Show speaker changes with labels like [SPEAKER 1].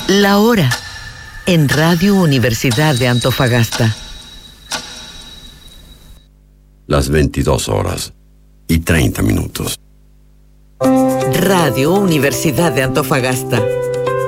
[SPEAKER 1] La hora en Radio Universidad de Antofagasta.
[SPEAKER 2] Las 22:30.
[SPEAKER 1] Radio Universidad de Antofagasta.